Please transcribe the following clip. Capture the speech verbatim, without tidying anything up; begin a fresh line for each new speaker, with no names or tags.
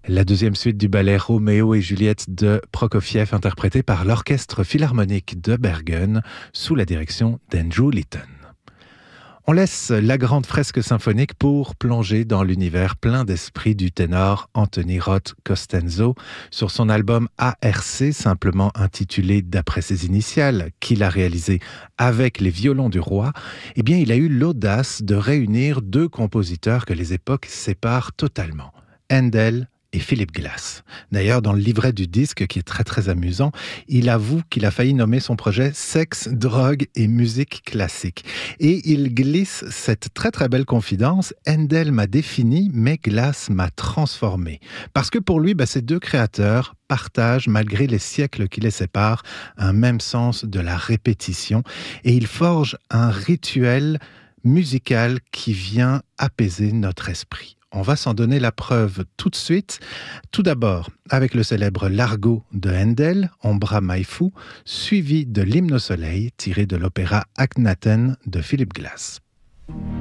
La deuxième suite du ballet Roméo et Juliette de Prokofiev, interprété par l'Orchestre Philharmonique de Bergen, sous la direction d'Andrew Litton. On laisse la grande fresque symphonique pour plonger dans l'univers plein d'esprit du ténor Anthony Roth Costanzo sur son album A R C, simplement intitulé d'après ses initiales, qu'il a réalisé avec les violons du roi. Eh bien, il a eu l'audace de réunir deux compositeurs que les époques séparent totalement, Handel et Philip Glass. D'ailleurs, dans le livret du disque, qui est très très amusant, il avoue qu'il a failli nommer son projet « Sexe, drogue et musique classique ». Et il glisse cette très très belle confidence « Handel m'a défini, mais Glass m'a transformé ». Parce que pour lui, bah, ces deux créateurs partagent, malgré les siècles qui les séparent, un même sens de la répétition. Et ils forgent un rituel musical qui vient apaiser notre esprit. On va s'en donner la preuve tout de suite. Tout d'abord, avec le célèbre Largo de Handel, Ombra mai fu, suivi de l'Hymne au soleil, tiré de l'opéra Akhenaten de Philip Glass.